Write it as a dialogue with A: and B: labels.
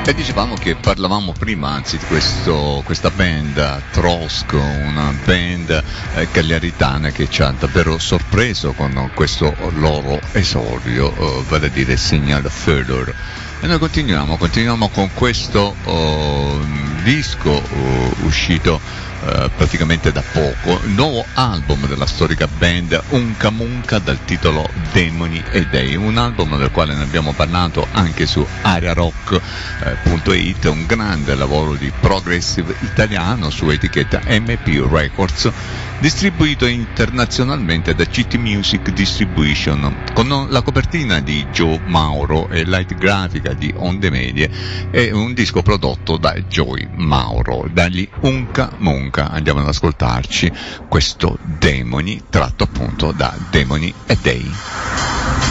A: E dicevamo che parlavamo prima, anzi, di questa band Trosco, una band cagliaritana che ci ha davvero sorpreso con questo loro esordio, vale a dire Signal Further. E noi continuiamo con questo disco uscito praticamente da poco, il nuovo album della storica band Unca Munca dal titolo Demoni e Dei, un album del quale ne abbiamo parlato anche su ariarock.it, un grande lavoro di progressive italiano su etichetta MP Records, distribuito internazionalmente da CT Music Distribution, con la copertina di Joe Mauro e light grafica di Onde Medie, e un disco prodotto da Joey Mauro. Dagli Unca Munca andiamo ad ascoltarci questo Demoni, tratto appunto da Demoni e Dei.